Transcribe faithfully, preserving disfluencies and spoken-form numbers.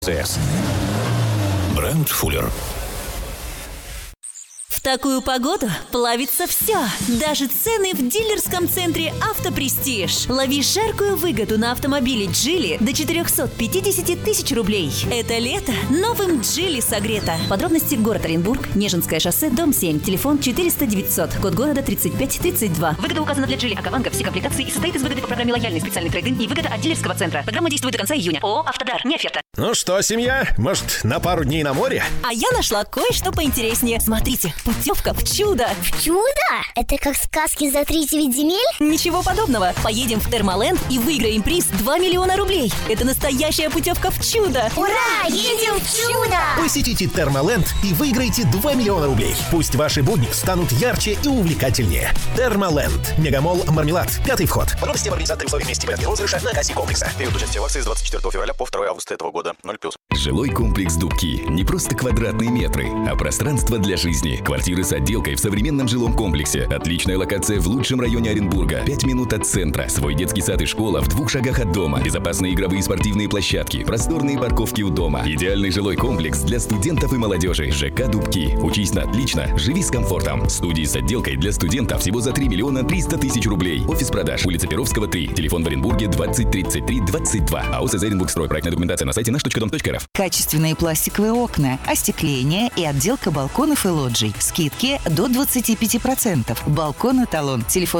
ЦС. Бренд Фуллер. В такую погоду плавится все, даже цены в дилерском центре «Автопрестиж». Лови жаркую выгоду на автомобиле «Джили» до четыреста пятьдесят тысяч рублей. Это лето новым «Джили» согрето. Подробности: город Оренбург, Нежинское шоссе, дом семь, телефон четыреста девятьсот, код города тридцать пять тридцать два. Выгода указана для «Джили Акаванга», все комплектации и состоит из выгоды по программе «Лояльный специальный трейд-ин» и выгода от дилерского центра. Программа действует до конца июня. ООО «Автодар», не оферта. Ну что, семья, может, на пару дней на море? А я нашла кое-что поинтереснее. Смотрите, путевка в чудо. В чудо? Это как сказки за тридевять земель? Ничего подобного. Поедем в Термоленд и выиграем приз два миллиона рублей. Это настоящая путевка в чудо. Ура! Едем в чудо! Посетите Термоленд и выиграйте два миллиона рублей. Пусть ваши будни станут ярче и увлекательнее. Термоленд. Мегамолл Мармелад. Пятый вход. Подробности в организаторе условий вместе порядка розыгрыша на кассе комплекса. Период участия в акции с двадцать четвёртого февраля по второго августа этого года. ноль плюс. Жилой комплекс «Дубки» — не просто квадратные метры, а пространство для жизни. Квартиры с отделкой в современном жилом комплексе. Отличная локация в лучшем районе Оренбурга. Пять минут от центра. Свой детский сад и школа в двух шагах от дома. Безопасные игровые и спортивные площадки. Просторные парковки у дома. Идеальный жилой комплекс для студентов и молодежи. ЖК «Дубки». Учись на отлично, живи с комфортом. Студии с отделкой для студентов всего за три миллиона триста тысяч рублей. Офис продаж. Улица Перовского, три. Телефон в Оренбурге двадцать тридцать три двадцать два. АО «СЗ Оренбургстрой». Проектная документация на сайте наш точка дом точка эр эф. Качественные пластиковые окна, остекление и отделка балконов и лоджий. Скидки до двадцати пяти процентов. Балкон «Эталон». Телефон